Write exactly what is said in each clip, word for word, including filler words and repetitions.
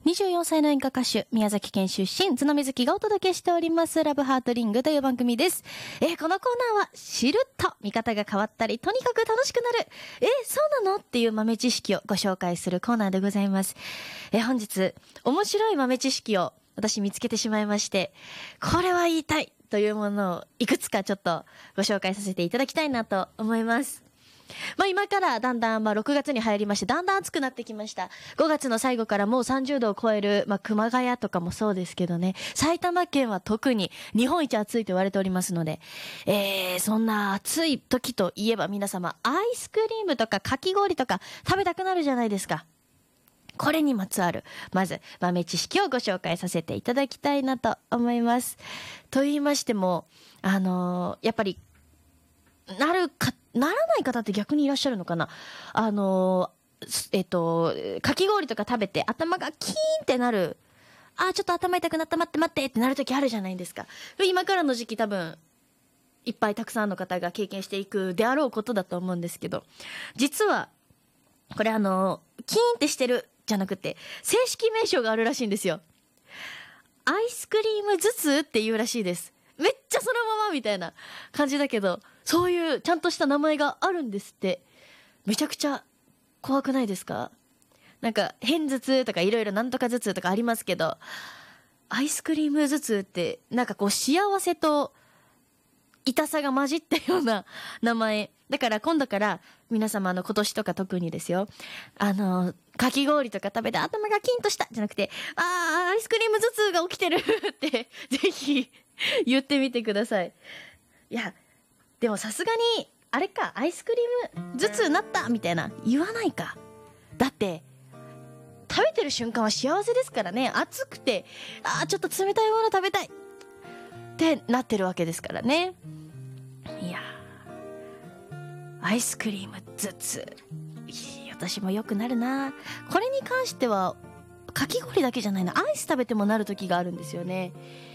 にじゅうよんさいの演歌歌手、宮崎県出身、津波月がお届けしております、ラブハートリングという番組です。えー、このコーナーは、知ると見方が変わったり、とにかく楽しくなる、えー、そうなのっていう豆知識をご紹介するコーナーでございます。えー、本日、面白い豆知識を私見つけてしまいまして、これは言いたいというものをいくつかちょっとご紹介させていただきたいなと思います。まあ今からだんだんまあろくがつに入りましてだんだん暑くなってきました。ごがつの最後からもうさんじゅうどを超えるまあ熊谷とかもそうですけどね、埼玉県は特に日本一暑いと言われておりますので、えー、そんな暑い時といえば皆様アイスクリームとかかき氷とか食べたくなるじゃないですか。これにまつわるまず豆知識をご紹介させていただきたいなと思います。と言いましてもあのー、やっぱりなるかならない方って逆にいらっしゃるのかな。あのー、えっとかき氷とか食べて頭がキーンってなる、あーちょっと頭痛くなった、待って待ってってなる時あるじゃないですか。今からの時期多分いっぱいたくさんの方が経験していくであろうことだと思うんですけど、実はこれあのー、キーンってしてるじゃなくて正式名称があるらしいんですよ。アイスクリーム頭痛っていうらしいです。めっちゃそのままみたいな感じだけど、そういうちゃんとした名前があるんですって。めちゃくちゃ怖くないですか？なんか偏頭痛とかいろいろなんとか頭痛とかありますけど、アイスクリーム頭痛ってなんかこう幸せと痛さが混じったような名前だから、今度から皆様の今年とか特にですよ、あのかき氷とか食べて頭がキンとしたじゃなくて、あーアイスクリーム頭痛が起きてるってぜひ言ってみてください。いやでもさすがにあれか、アイスクリーム頭痛なったみたいな言わないか。だって食べてる瞬間は幸せですからね。暑くてあーちょっと冷たいもの食べたいってなってるわけですからね。いやアイスクリーム頭痛、私もよくなるな。これに関してはかき氷だけじゃないな、アイス食べてもなる時があるんですよね。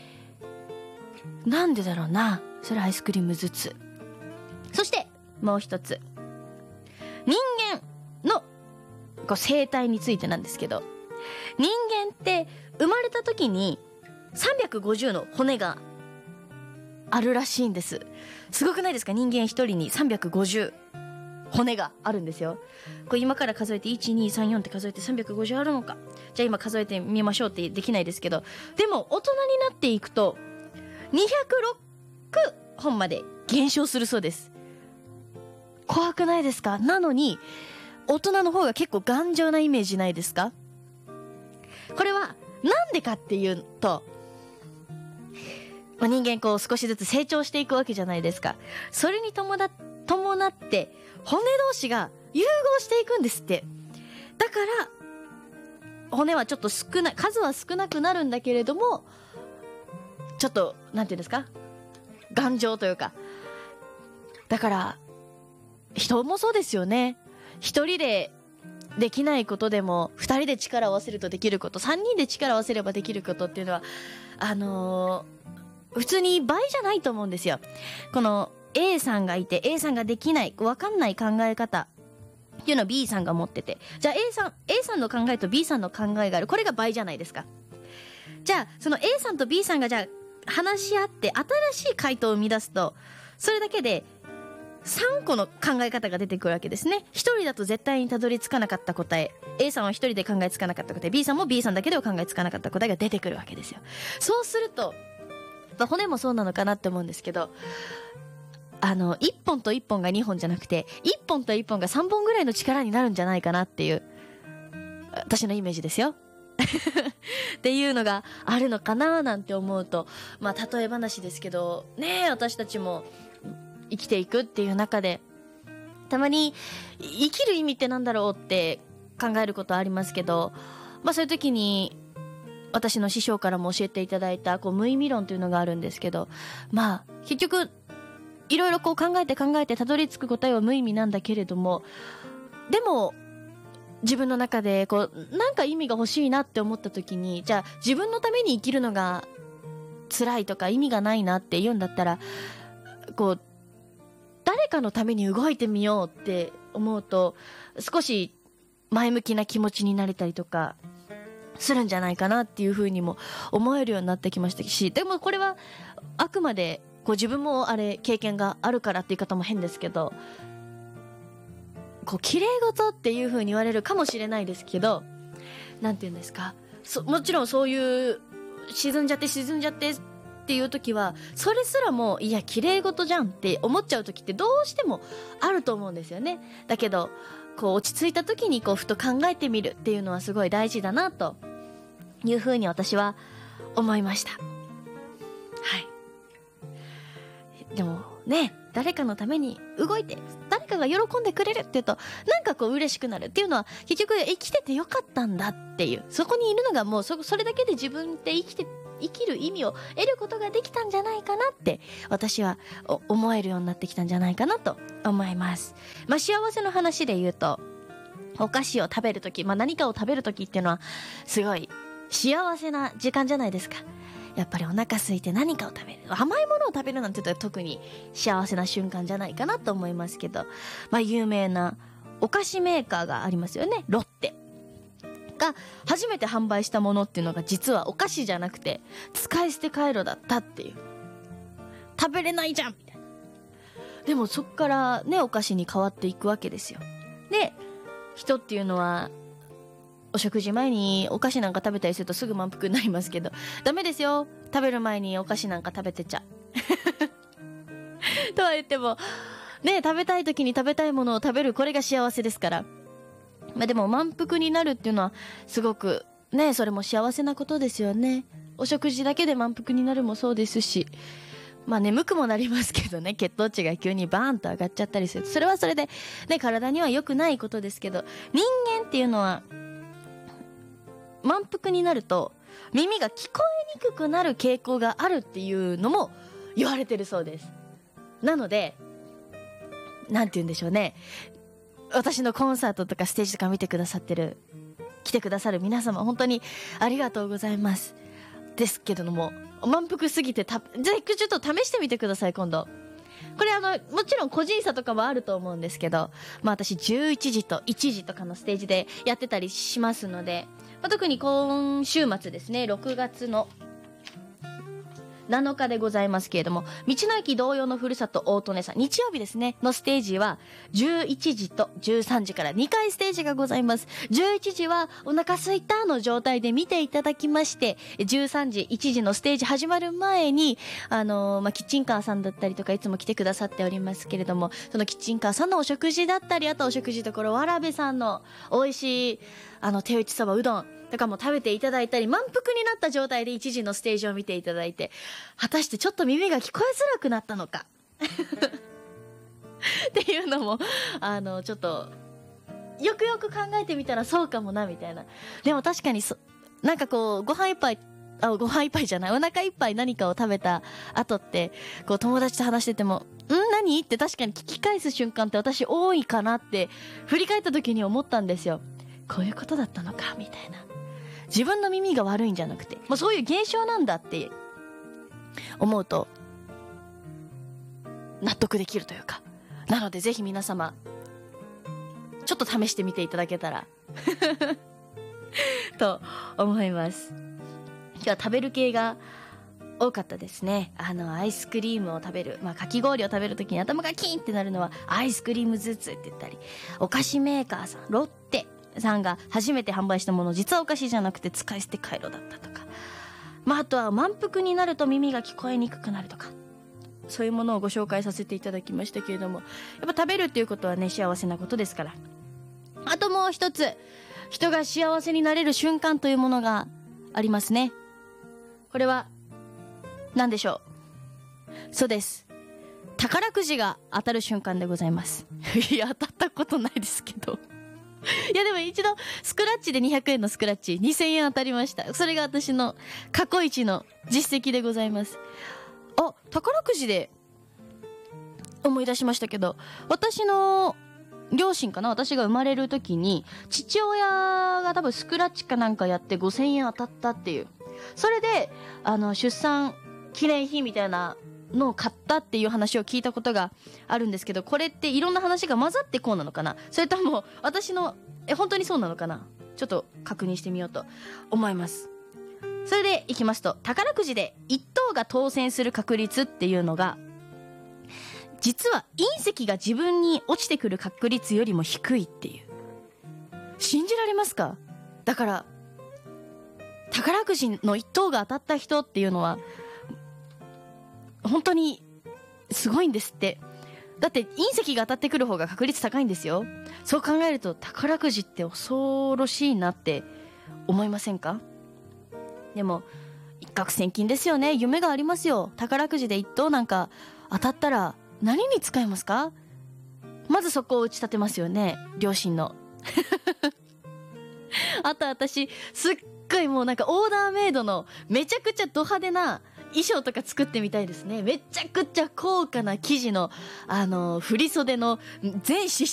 なんでだろうな、それアイスクリーム頭痛。そしてもう一つ、人間のこう生態についてなんですけど、人間って生まれた時にさんびゃくごじゅうの骨があるらしいんです。すごくないですか？人間一人にさんびゃくごじゅう骨があるんですよ。これ今から数えていちにさんよんって数えてさんびゃくごじゅうあるのか、じゃあ今数えてみましょうってできないですけど、でも大人になっていくとにひゃくろっほんまで減少するそうです。怖くないですか？なのに大人の方が結構頑丈なイメージないですか？これはなんでかっていうと、まあ、人間こう少しずつ成長していくわけじゃないですか。それに伴伴って骨同士が融合していくんですって。だから骨はちょっと少ない、数は少なくなるんだけれども、ちょっとなんていうんですか、頑丈というか。だから人もそうですよね。一人でできないことでも二人で力を合わせるとできること、三人で力を合わせればできることっていうのはあのー、普通に倍じゃないと思うんですよ。この A さんがいて A さんができない分かんない考え方っていうのを B さんが持ってて、じゃあ A さん A さんの考えと B さんの考えがある、これが倍じゃないですか。じゃあその A さんと B さんがじゃあ話し合って新しい回答を生み出すと、それだけでさんこの考え方が出てくるわけですね。ひとりだと絶対にたどり着かなかった答え、 A さんはひとりで考えつかなかった答え、 B さんも B さんだけでは考えつかなかった答えが出てくるわけですよ。そうすると骨もそうなのかなって思うんですけど、あのいっぽんといっぽんがにほんじゃなくていっぽんといっぽんがさんぼんぐらいの力になるんじゃないかなっていう私のイメージですよっていうのがあるのかななんて思うと、まあ例え話ですけどね、私たちも生きていくっていう中でたまに生きる意味ってなんだろうって考えることありますけど、まあそういう時に私の師匠からも教えていただいたこう無意味論というのがあるんですけど、まあ結局いろいろこう考えて考えてたどり着く答えは無意味なんだけれども、でも自分の中でこうなんか意味が欲しいなって思った時に、じゃあ自分のために生きるのが辛いとか意味がないなって言うんだったら、こう誰かのために動いてみようって思うと少し前向きな気持ちになれたりとか、 するんじゃないかなっていうふうにも思えるようになってきましたし、でもこれはあくまでこう自分もあれ経験があるからって言い方も変ですけど、こう綺麗事っていう風に言われるかもしれないですけど、なんて言うんですか、そもちろんそういう沈んじゃって沈んじゃってっていう時はそれすらもいや綺麗事じゃんって思っちゃう時ってどうしてもあると思うんですよね。だけどこう落ち着いた時にこうふと考えてみるっていうのはすごい大事だなという風に私は思いました。はい。でもね、誰かのために動いて誰かが喜んでくれるっていうとなんかこう嬉しくなるっていうのは結局生きててよかったんだっていう、そこにいるのがもう そ, それだけで自分って生きて生きる意味を得ることができたんじゃないかなって私は思えるようになってきたんじゃないかなと思います。まあ幸せの話で言うと、お菓子を食べるとき、まあ何かを食べるときっていうのはすごい幸せな時間じゃないですか。やっぱりお腹空いて何かを食べる、甘いものを食べるなんて言うと特に幸せな瞬間じゃないかなと思いますけど、まあ有名なお菓子メーカーがありますよね。ロッテが初めて販売したものっていうのが実はお菓子じゃなくて使い捨てカイロだったっていう、食べれないじゃんみたいな。でもそっからねお菓子に変わっていくわけですよ。で人っていうのはお食事前にお菓子なんか食べたりするとすぐ満腹になりますけど、ダメですよ、食べる前にお菓子なんか食べてちゃとは言ってもね、食べたい時に食べたいものを食べる、これが幸せですから。まあでも満腹になるっていうのはすごくね、それも幸せなことですよね。お食事だけで満腹になるもそうですし、まあ眠くもなりますけどね、血糖値が急にバーンと上がっちゃったりする、それはそれでね体には良くないことですけど、人間っていうのは満腹になると耳が聞こえにくくなる傾向があるっていうのも言われてるそうです。なのでなんて言うんでしょうね、私のコンサートとかステージとか見てくださってる来てくださる皆様本当にありがとうございますですけども、満腹すぎてたじゃあちょっと試してみてください今度。これあのもちろん個人差とかもあると思うんですけど、まあ私じゅういちじといちじとかのステージでやってたりしますので、まあ、特に今週末ですね、ろくがつのなのかでございますけれども、道の駅同様のふるさと大利根さん、日曜日ですねのステージはじゅういちじとじゅうさんじからにかいステージがございます。じゅういちじはお腹すいたの状態で見ていただきまして、じゅうさんじいちじのステージ始まる前にあのー、まあ、キッチンカーさんだったりとかいつも来てくださっておりますけれども、そのキッチンカーさんのお食事だったり、あとお食事どころわらべさんの美味しいあの手打ちそばうどんとかも食べていただいたり、満腹になった状態でいちじのステージを見ていただいて、果たしてちょっと耳が聞こえづらくなったのかっていうのもあのちょっとよくよく考えてみたらそうかもなみたいな。でも確かにそなんかこうご飯一杯あご飯一杯じゃないお腹一杯何かを食べた後ってこう友達と話しててもん何って確かに聞き返す瞬間って私多いかなって振り返った時に思ったんですよ。こういうことだったのかみたいな。自分の耳が悪いんじゃなくてもうそういう現象なんだって思うと納得できるというか、なのでぜひ皆様ちょっと試してみていただけたらと思います。今日は食べる系が多かったですね。あのアイスクリームを食べる、まあ、かき氷を食べるときに頭がキーンってなるのはアイスクリーム頭痛って言ったり、お菓子メーカーさんロッテさんが初めて販売したもの実はお菓子じゃなくて使い捨てカイロだったとか、まあ、あとは満腹になると耳が聞こえにくくなるとか、そういうものをご紹介させていただきましたけれども、やっぱ食べるっていうことはね幸せなことですから。あともう一つ人が幸せになれる瞬間というものがありますね。これは何でしょう。そうです、宝くじが当たる瞬間でございますいや当たったことないですけどいやでも一度スクラッチでにひゃくえんのスクラッチにせんえん当たりました。それが私の過去一の実績でございます。あ、宝くじで思い出しましたけど、私の両親かな、私が生まれる時に父親が多分スクラッチかなんかやってごせんえん当たったっていう、それであの出産記念品みたいなのを買ったっていう話を聞いたことがあるんですけど、これっていろんな話が混ざってこうなのかな、それとも私のえ本当にそうなのかな、 ちょっと確認してみようと思います。それでいきますと、宝くじでいっ等が当選する確率っていうのが、実は隕石が自分に落ちてくる確率よりも低いっていう。信じられますか？だから宝くじのいっ等が当たった人っていうのは本当にすごいんですって。だって隕石が当たってくる方が確率高いんですよ。そう考えると宝くじって恐ろしいなって思いませんか？でも一攫千金ですよね。夢がありますよ。宝くじでいっ等なんか当たったら何に使えますか？まずそこを打ち立てますよね、両親のあと私すっごいもうなんかオーダーメイドのめちゃくちゃド派手な衣装とか作ってみたいですね。めちゃくちゃ高価な生地のあの振り袖の全刺